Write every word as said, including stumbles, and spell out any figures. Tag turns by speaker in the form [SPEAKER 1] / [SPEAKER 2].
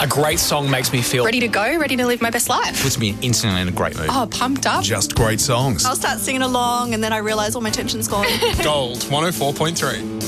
[SPEAKER 1] A great song makes me feel
[SPEAKER 2] Ready to go, ready to live my best life.
[SPEAKER 3] Puts me instantly in a great mood.
[SPEAKER 2] Oh, pumped up.
[SPEAKER 4] Just great songs.
[SPEAKER 5] I'll start singing along and then I realise all my tension's gone.
[SPEAKER 6] Gold one oh four point three.